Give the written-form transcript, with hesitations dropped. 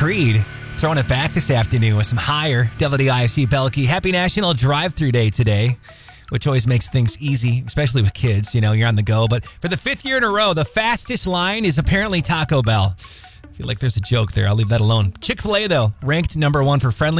Creed throwing it back this afternoon with some higher WIFC Belkey. Happy National Drive-Thru Day today, which always makes things easy, especially with kids. You know, you're on the go. But for the 5th year in a row, the fastest line is apparently Taco Bell. I feel like there's a joke there. I'll leave that alone. Chick-fil-A, though, ranked number 1 for friendly